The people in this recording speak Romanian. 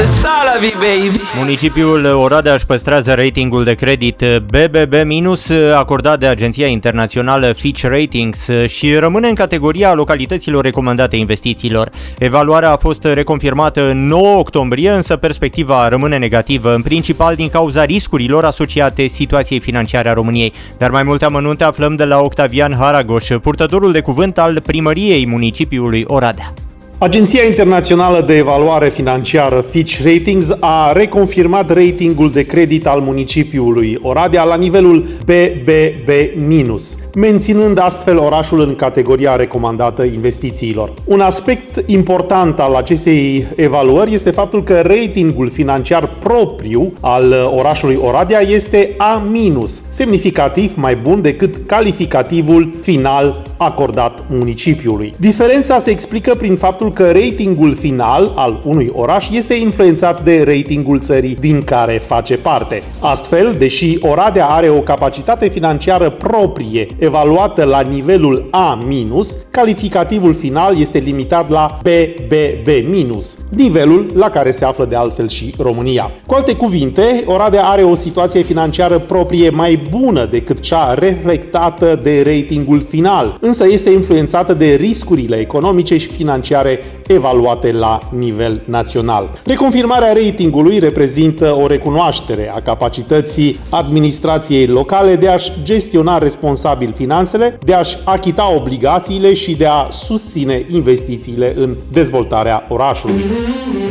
C'est ça la vie, baby. Municipiul Oradea își păstrează ratingul de credit BBB- acordat de Agenția Internațională Fitch Ratings și rămâne în categoria localităților recomandate investițiilor. Evaluarea a fost reconfirmată în 9 octombrie, însă perspectiva rămâne negativă, în principal din cauza riscurilor asociate situației financiare a României. Dar mai multe amănunte aflăm de la Octavian Haragoș, purtătorul de cuvânt al primăriei municipiului Oradea. Agenția Internațională de Evaluare Financiară Fitch Ratings a reconfirmat ratingul de credit al municipiului Oradea la nivelul BBB-, menținând astfel orașul în categoria recomandată investițiilor. Un aspect important al acestei evaluări este faptul că ratingul financiar propriu al orașului Oradea este A-, semnificativ mai bun decât calificativul final acordat municipiului. Diferența se explică prin faptul că ratingul final al unui oraș este influențat de ratingul țării din care face parte. Astfel, deși Oradea are o capacitate financiară proprie evaluată la nivelul A-, calificativul final este limitat la BBB-, nivelul la care se află de altfel și România. Cu alte cuvinte, Oradea are o situație financiară proprie mai bună decât cea reflectată de ratingul final, însă este influențată de riscurile economice și financiare evaluate la nivel național. Reconfirmarea ratingului reprezintă o recunoaștere a capacității administrației locale de a-și gestiona responsabil finanțele, de a-și achita obligațiile și de a susține investițiile în dezvoltarea orașului.